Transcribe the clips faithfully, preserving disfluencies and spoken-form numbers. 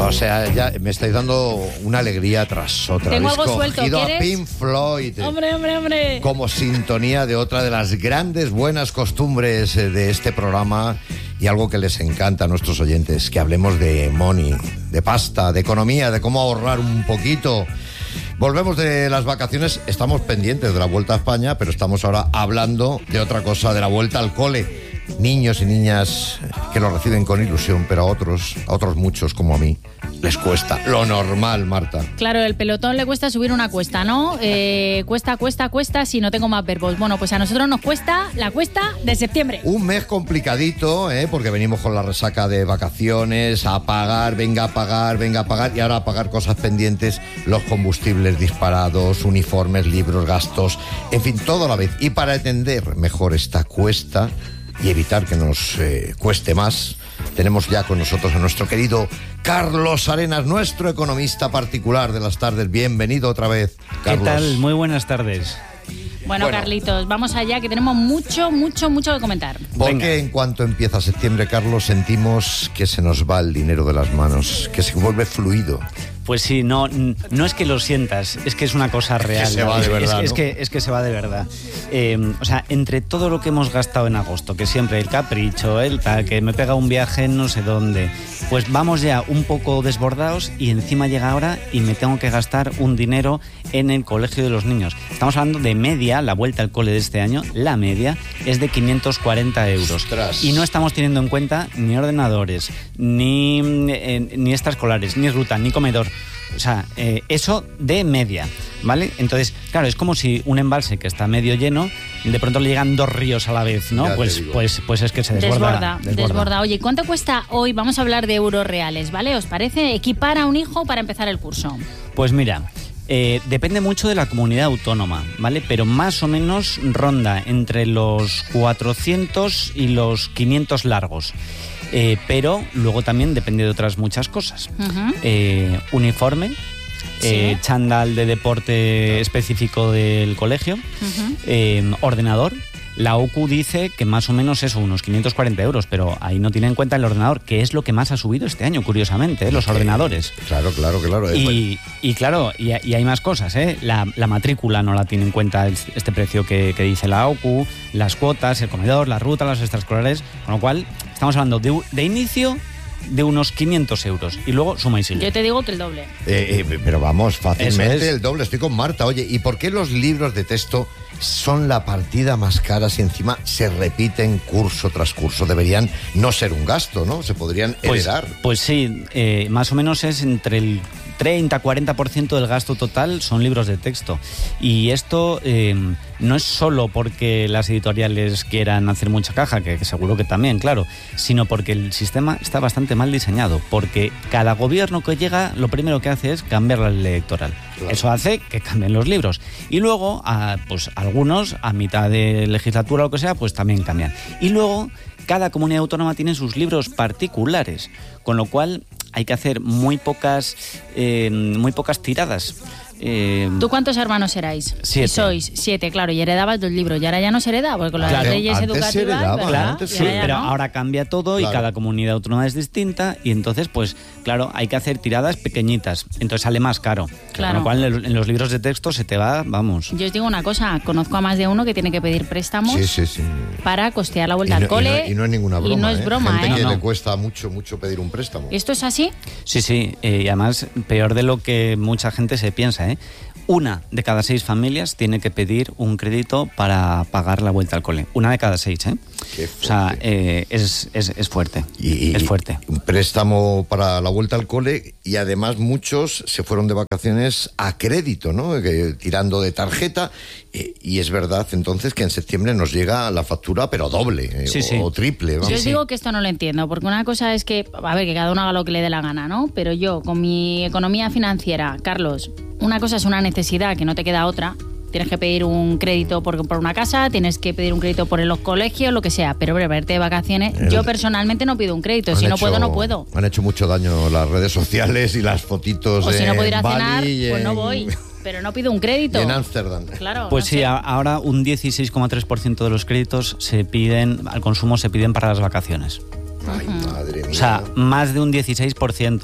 O sea, ya me estáis dando una alegría tras otra. Tengo Habéis algo suelto, cogido ¿quieres? a Pink Floyd. Hombre, hombre, hombre. Como sintonía de otra de las grandes buenas costumbres de este programa y algo que les encanta a nuestros oyentes, que hablemos de money, de pasta, de economía, de cómo ahorrar un poquito. Volvemos de las vacaciones, estamos pendientes de la vuelta a España, pero estamos ahora hablando de otra cosa, de la vuelta al cole. Niños y niñas que lo reciben con ilusión, pero a otros, a otros muchos como a mí, les cuesta lo normal, Marta. Claro, el pelotón le cuesta subir una cuesta, ¿no? Eh, cuesta, cuesta, cuesta, si no tengo más verbos. Bueno, pues a nosotros nos cuesta la cuesta de septiembre. Un mes complicadito, ¿eh? Porque venimos con la resaca de vacaciones, a pagar, venga a pagar, venga a pagar, y ahora a pagar cosas pendientes, los combustibles disparados, uniformes, libros, gastos, en fin, todo a la vez. Y para entender mejor esta cuesta y evitar que nos eh, cueste más, tenemos ya con nosotros a nuestro querido Carlos Arenas, nuestro economista particular de las tardes. Bienvenido otra vez, Carlos. ¿Qué tal? Muy buenas tardes. Bueno, bueno, Carlitos, vamos allá, que tenemos mucho, mucho, mucho que comentar. Porque en cuanto empieza septiembre, Carlos, sentimos que se nos va el dinero de las manos, que se vuelve fluido. Pues sí, no, no es que lo sientas, es que es una cosa real. Es que se va de verdad, es, es, ¿no? que, es que se va de verdad. Eh, o sea, entre todo lo que hemos gastado en agosto, que siempre el capricho, el tal, que me pega un viaje en no sé dónde, pues vamos ya un poco desbordados y encima llega ahora y me tengo que gastar un dinero en el colegio de los niños. Estamos hablando de media, la vuelta al cole de este año, la media es de quinientos cuarenta euros. Ostras. Y no estamos teniendo en cuenta ni ordenadores, ni, eh, ni extraescolares, ni ruta, ni comedor. O sea, eh, eso de media, ¿vale? Entonces, claro, es como si un embalse que está medio lleno, de pronto le llegan dos ríos a la vez, ¿no? Ya pues, pues, pues es que se desborda. Desborda, desborda. desborda. Oye, ¿cuánto cuesta hoy? Vamos a hablar de euros reales, ¿vale? ¿Os parece? Equipar a un hijo para empezar el curso. Pues mira, eh, depende mucho de la comunidad autónoma, ¿vale? Pero más o menos ronda entre los cuatrocientos y los quinientos largos. Eh, pero luego también depende de otras muchas cosas. Uh-huh. Eh, uniforme, sí. eh, chándal de deporte específico del colegio, uh-huh. eh, ordenador. La O C U dice que más o menos eso, unos quinientos cuarenta euros, pero ahí no tiene en cuenta el ordenador, que es lo que más ha subido este año, curiosamente, ¿eh? Los ordenadores. Claro, claro, claro. Y, y claro, y, y hay más cosas, ¿eh? La, la matrícula no la tiene en cuenta este precio que, que dice la O C U, las cuotas, el comedor, la ruta, las extraescolares, con lo cual estamos hablando de, de inicio de unos quinientos euros y luego suma y sigue. Yo te digo que el doble. Eh, eh, pero vamos, fácilmente es. el doble. Estoy con Marta. Oye, ¿y por qué los libros de texto son la partida más cara si encima se repiten curso tras curso? Deberían no ser un gasto, ¿no? Se podrían heredar. Pues, pues sí, eh, más o menos es entre el treinta a cuarenta por ciento del gasto total son libros de texto. Y esto eh, no es solo porque las editoriales quieran hacer mucha caja, que, que seguro que también, claro, sino porque el sistema está bastante mal diseñado, porque cada gobierno que llega lo primero que hace es cambiar la ley electoral. Claro. Eso hace que cambien los libros. Y luego, a, pues algunos, a mitad de legislatura o lo que sea, pues también cambian. Y luego, cada comunidad autónoma tiene sus libros particulares, con lo cual hay que hacer muy pocas, eh, muy pocas tiradas. Eh, ¿Tú cuántos hermanos erais? Siete. Sois siete, claro, y heredabas dos libros. Y ahora ya no se hereda, porque con las claro, leyes antes educativas... se heredaba, ¿verdad? Claro, antes sí, ahora pero no. ahora cambia todo Claro. y cada comunidad autónoma es distinta y entonces, pues, claro, hay que hacer tiradas pequeñitas. Entonces sale más caro. Claro. Con lo cual, en los libros de texto se te va, vamos. Yo os digo una cosa, conozco a más de uno que tiene que pedir préstamos Sí, sí, sí. para costear la vuelta Y no, al cole. y no- y no es ninguna broma. Y no es ¿eh? broma, Gente ¿eh? que No, le no. cuesta mucho, mucho pedir un préstamo. ¿Esto es así? Sí, sí, eh, y además peor de lo que mucha gente se piensa, ¿eh? Una de cada seis familias tiene que pedir un crédito para pagar la vuelta al cole. Una de cada seis, ¿eh? Qué O sea, fuerte. eh, es, es, es fuerte. Y, es fuerte. Un préstamo para la vuelta al cole y además muchos se fueron de vacaciones a crédito, ¿no? Que, tirando de tarjeta. Eh, y es verdad entonces que en septiembre nos llega la factura, pero doble eh, Sí, o, sí. o triple. Vamos. Yo os sí. digo que esto no lo entiendo, porque una cosa es que, a ver, que cada uno haga lo que le dé la gana, ¿no? Pero yo, con mi economía financiera, Carlos, una cosa es una necesidad que no te queda otra. Tienes que pedir un crédito por, por una casa, tienes que pedir un crédito por los colegios, lo que sea. Pero, hombre, verte de vacaciones, El- yo personalmente no pido un crédito. Han Si no hecho- puedo, no puedo. Han hecho mucho daño las redes sociales y las fotitos O si no en puedo ir a Bali cenar, y pues no en- voy. Pero no pido un crédito. y en Ámsterdam. Claro. Pues no sí, sé. a- ahora un dieciséis coma tres por ciento de los créditos se piden, al consumo se piden para las vacaciones. Ay, madre mía. O sea, más de un dieciséis por ciento.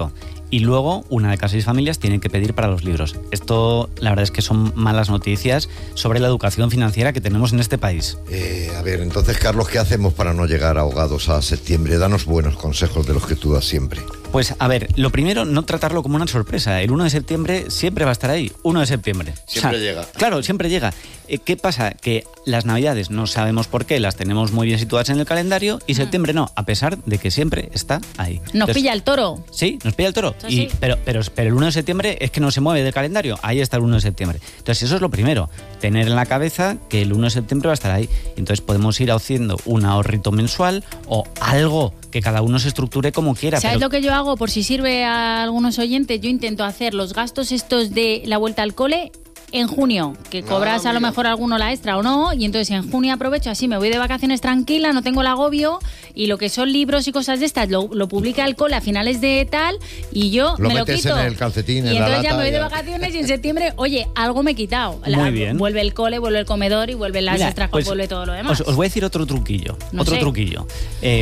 y luego una de cada seis familias tiene que pedir para los libros. Esto, la verdad es que son malas noticias sobre la educación financiera que tenemos en este país. Eh, a ver, entonces, Carlos, ¿qué hacemos para no llegar ahogados a septiembre? Danos buenos consejos de los que tú das siempre. Pues, a ver, lo primero, no tratarlo como una sorpresa. El uno de septiembre siempre va a estar ahí. uno de septiembre. Siempre o sea, llega. Claro, siempre llega. Eh, ¿Qué pasa? Que las Navidades no sabemos por qué, las tenemos muy bien situadas en el calendario y septiembre no, a pesar de que siempre está ahí. Nos Entonces, pilla el toro. Sí, nos pilla el toro. Sí, Y, sí. pero, pero, pero el uno de septiembre es que no se mueve del calendario. Ahí está el uno de septiembre. Entonces, eso es lo primero. Tener en la cabeza que el uno de septiembre va a estar ahí. Entonces, podemos ir haciendo un ahorrito mensual o algo que cada uno se estructure como quiera. ¿Sabes pero... lo que yo hago? Por si sirve a algunos oyentes, yo intento hacer los gastos estos de la vuelta al cole en junio, que cobras Ah, a lo mira. mejor alguno la extra o no, y entonces en junio aprovecho, así me voy de vacaciones tranquila, no tengo el agobio, y lo que son libros y cosas de estas lo, lo publica el cole a finales de tal, y yo Lo me lo metes quito. en el calcetín, y en la entonces ya lata, me voy de ya. vacaciones y en septiembre, oye, algo me he quitado. Muy bien. Vuelve el cole, vuelve el comedor y vuelve las Mira, extras, pues, vuelve todo lo demás. Os, os voy a decir otro truquillo. No otro sé. truquillo. Eh,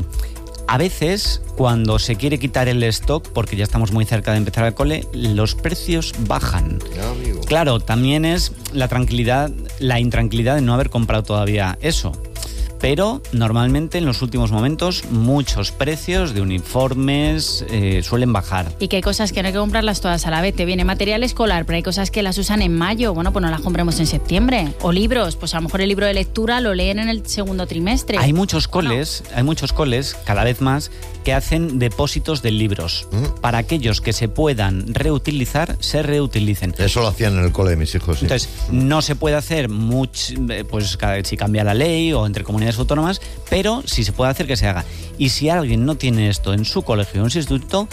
a veces, cuando se quiere quitar el stock, porque ya estamos muy cerca de empezar el cole, los precios bajan. Ya, amigo. Claro, también es la tranquilidad, la intranquilidad de no haber comprado todavía eso. Pero normalmente en los últimos momentos muchos precios de uniformes eh, suelen bajar. Y que hay cosas que no hay que comprarlas todas a la vez. Te viene material escolar, pero hay cosas que las usan en mayo. Bueno, pues no las compremos en septiembre. O libros, pues a lo mejor el libro de lectura lo leen en el segundo trimestre. Hay muchos coles, hay muchos coles, cada vez más, que hacen depósitos de libros. Mm. Para aquellos que se puedan reutilizar, se reutilicen. Eso lo hacían en el cole de mis hijos, sí. Entonces, no se puede hacer mucho, pues cada- si cambia la ley o entre comunidades autónomas, pero sí se puede hacer que se haga. Y si alguien no tiene esto en su colegio o en su instituto,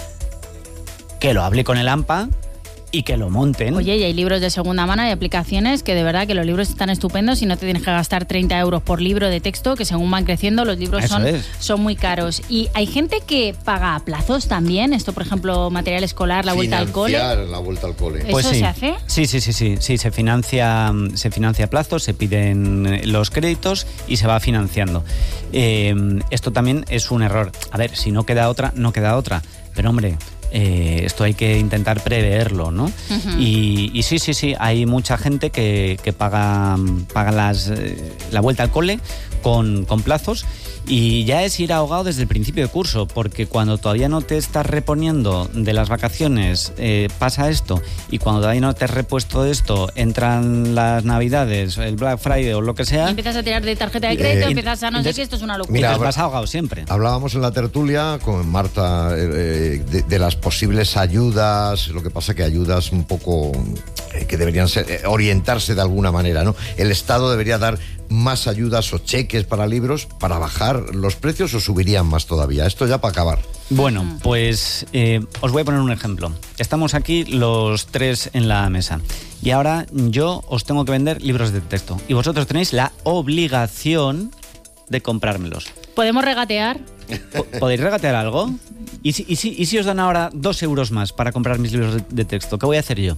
que lo hable con el AMPA y que lo monten. Oye, y hay libros de segunda mano y aplicaciones que de verdad que los libros están estupendos y no te tienes que gastar treinta euros por libro de texto, que según van creciendo los libros Eso son, es. son muy caros. Y hay gente que paga a plazos también, esto por ejemplo, material escolar, la vuelta al cole. Financiar la vuelta al cole. ¿Eso sí. se hace? Sí, sí, sí, sí, sí, se financia, se financia a plazo, se piden los créditos y se va financiando. Eh, esto también es un error. A ver, si no queda otra, no queda otra. Pero hombre, eh, esto hay que intentar preverlo, ¿no? Ujú. y, y sí, sí, sí, hay mucha gente que, que paga, paga las, eh, la vuelta al cole con, con plazos. Y ya es ir ahogado desde el principio de curso, porque cuando todavía no te estás reponiendo de las vacaciones, eh, pasa esto, y cuando todavía no te has repuesto de esto, entran las Navidades, el Black Friday o lo que Y sea, empiezas a tirar de tarjeta de crédito, Eh, empiezas a no sé entonces- qué, esto es una locura. y Mira, te vas ahogado siempre. Hablábamos en la tertulia con Marta eh, de, de las posibles ayudas, lo que pasa que ayudas un poco eh, que deberían ser, eh, orientarse de alguna manera, ¿no? El Estado debería dar más ayudas o cheques para libros para bajar los precios o subirían más todavía. Esto ya para acabar. Bueno, pues eh, os voy a poner un ejemplo. Estamos aquí los tres en la mesa y ahora yo os tengo que vender libros de texto y vosotros tenéis la obligación de comprármelos. ¿Podemos regatear? Po- ¿Podéis regatear algo? ¿Y si, y, si, ¿Y si os dan ahora dos euros más para comprar mis libros de, de texto? ¿Qué voy a hacer yo?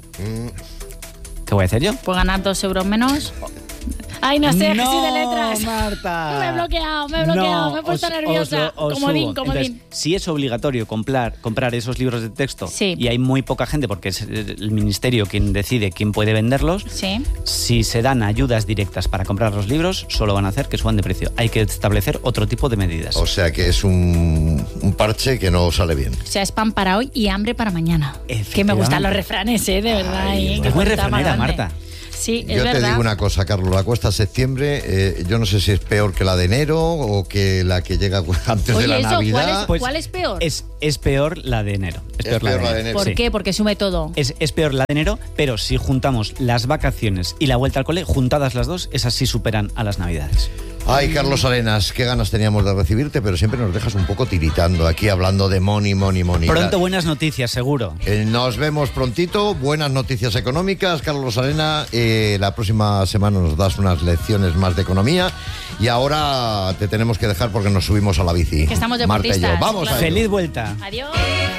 ¿Qué voy a hacer yo? ¿Puedo ganar dos euros menos? Ay, no sé, que soy de letras. Marta. Me he bloqueado, me he bloqueado, No, me he puesto os- nerviosa. os lo- os Comodín, subo. comodín. Entonces, si es obligatorio comprar, comprar esos libros de texto Sí. y hay muy poca gente porque es el ministerio quien decide quién puede venderlos, Sí. si se dan ayudas directas para comprar los libros, solo van a hacer que suban de precio. Hay que establecer otro tipo de medidas. O sea que es un, un parche que no sale bien. O sea, es pan para hoy y hambre para mañana. Que me gustan los refranes, ¿eh? De verdad. Ay, ¿eh? es Qué muy cuenta más refranera, grande. Marta. Sí, es Yo verdad. te digo una cosa, Carlos, la cuesta septiembre, eh, yo no sé si es peor que la de enero o que la que llega antes Oye, de la eso, Navidad. ¿cuál es, Pues ¿cuál es peor? Es, es peor la de enero. Es, peor, la, de enero. ¿Por Sí. qué? Porque sume todo. Es, es peor la de enero, pero si juntamos las vacaciones y la vuelta al cole, juntadas las dos, esas sí superan a las Navidades. Ay, Carlos Arenas, qué ganas teníamos de recibirte, pero siempre nos dejas un poco tiritando aquí hablando de money, money, money. Pronto buenas noticias, seguro. Eh, nos vemos prontito, buenas noticias económicas. Carlos Arena, eh, la próxima semana nos das unas lecciones más de economía y ahora te tenemos que dejar porque nos subimos a la bici. Que estamos Marta y yo. deportistas, Vamos claro. a ello. Feliz vuelta. Adiós.